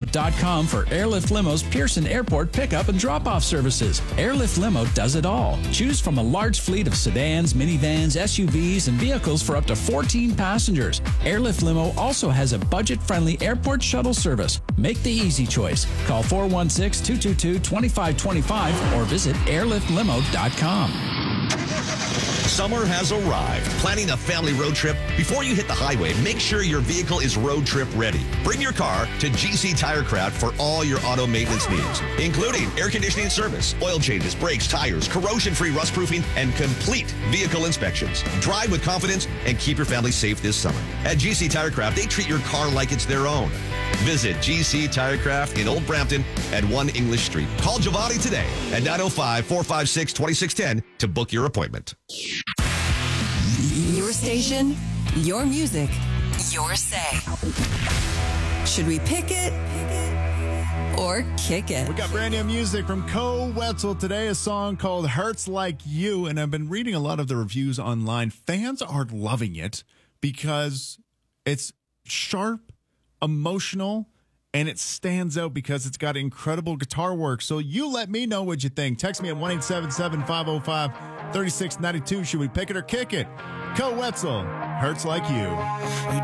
airliftlimo.com for Airlift Limo's Pearson Airport pickup and drop-off services. Airlift Limo does it all. Choose from a large fleet of sedans, minivans, SUVs, and vehicles for up to 14 passengers. Airlift Limo also has a budget-friendly airport shuttle service. Make the easy choice. Call 416-222-2525 or visit airliftlimo.com. Summer has arrived. Planning a family road trip? Before you hit the highway, make sure your vehicle is road trip ready. Bring your car to GC Tirecraft for all your auto maintenance needs, including air conditioning service, oil changes, brakes, tires, corrosion-free rust proofing, and complete vehicle inspections. Drive with confidence and keep your family safe this summer. At GC Tirecraft, they treat your car like it's their own. Visit GC Tirecraft in Old Brampton at 1 English Street. Call Giovanni today at 905-456-2610 to book your appointment. Your station, your music, your say. Should we pick it or kick it? We got brand new music from Co Wetzel today, a song called Hurts Like You. And I've been reading a lot of the reviews online. Fans are loving it because it's sharp, emotional, and it stands out because it's got incredible guitar work. So you let me know what you think. Text me at 1-877-505-3692. Should we pick it or kick it? Co Wetzel, Hurts Like You.